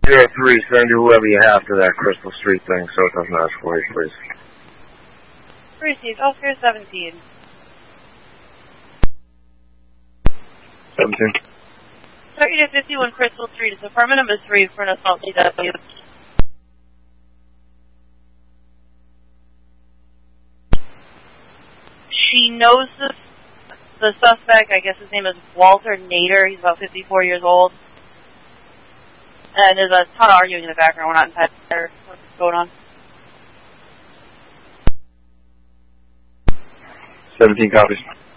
03, send whoever you have to that Crystal Street thing so it doesn't escalate, please. Received. Oscar 17. 17. Start Unit 51 Crystal Street. It's apartment number 3 for an assault DW. She knows the suspect. I guess his name is Walter Nader. He's about 54 years old. And there's a ton of arguing in the background. We're not inside there. What's going on? 17 copies.